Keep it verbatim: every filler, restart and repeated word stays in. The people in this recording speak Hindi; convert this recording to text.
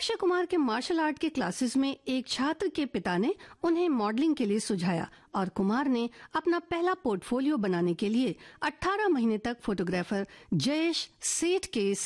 अक्षय कुमार के मार्शल आर्ट के क्लासेस में एक छात्र के पिता ने उन्हें मॉडलिंग के लिए सुझाया और कुमार ने अपना पहला पोर्टफोलियो बनाने के लिए अठारह महीने तक फोटोग्राफर जयेश सेठ के